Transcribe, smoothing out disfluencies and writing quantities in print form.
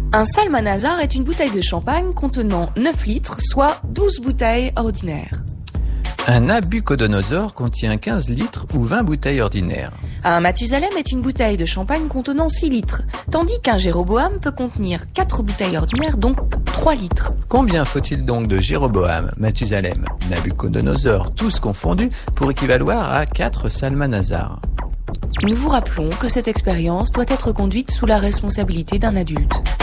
Un salmanazar est une bouteille de champagne contenant 9 litres, soit 12 bouteilles ordinaires. Un Nabucodonosor contient 15 litres ou 20 bouteilles ordinaires. Un Mathusalem est une bouteille de champagne contenant 6 litres, tandis qu'un Jéroboam peut contenir 4 bouteilles ordinaires, donc 3 litres. Combien faut-il donc de Jéroboam, Mathusalem, Nabucodonosor, tous confondus, pour équivaloir à 4 salmanazars? Nous vous rappelons que cette expérience doit être conduite sous la responsabilité d'un adulte.